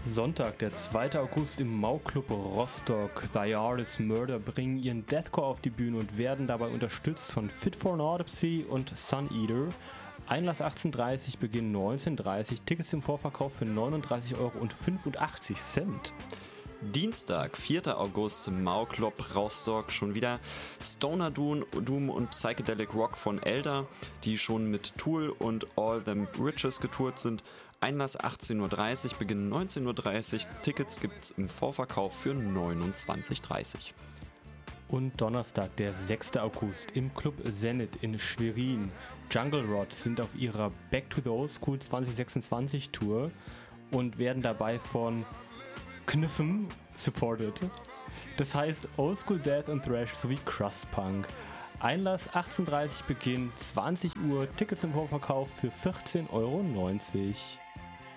Sonntag, der 2. August im Mau-Club Rostock. The Artist Murder bringen ihren Deathcore auf die Bühne und werden dabei unterstützt von Fit for an Autopsy und Sun Eater. Einlass 18:30 Uhr, Beginn 19:30 Uhr, Tickets im Vorverkauf für 39,85 €. Dienstag, 4. August im Mau-Club Rostock, schon wieder Stoner Doom und Psychedelic Rock von Elder, die schon mit Tool und All Them Riches getourt sind. Einlass 18:30 Uhr, Beginn 19:30 Uhr, Tickets gibt's im Vorverkauf für 29,30 €. Und Donnerstag, der 6. August im Club Zenit in Schwerin. Jungle Rot sind auf ihrer Back to the Old School 2026 Tour und werden dabei von Kniffen supported. Das heißt Old School Death und Thrash sowie Crust Punk. Einlass 18:30 Beginn 20 Uhr, Tickets im Vorverkauf für 14,90 €.